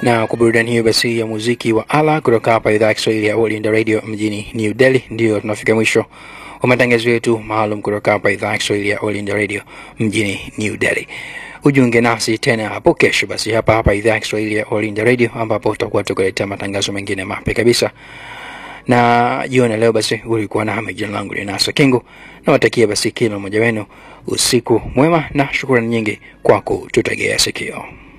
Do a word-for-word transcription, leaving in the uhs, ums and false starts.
Na kwa burudani hiyo basi ya muziki wa ala kutoka hapa idhaa ya Kiswahili ya All India Radio mjini New Delhi, ndio tunafika mwisho wa matangazo yetu maalum kutoka hapa idhaa ya Kiswahili ya All India Radio mjini New Delhi. Ujiunge nasi tena hapo kesho basi hapa hapa idhaa ya Kiswahili ya All India Radio, ambapo tutakuwa tukuletea matangazo mengine mapya kabisa. Na jioni leo basi ulikuwa na jina langu ni Nasa Kingu, na watakia basi kila mmoja wenu usiku mwema, na shukrani nyingi kwa kututegea sikio.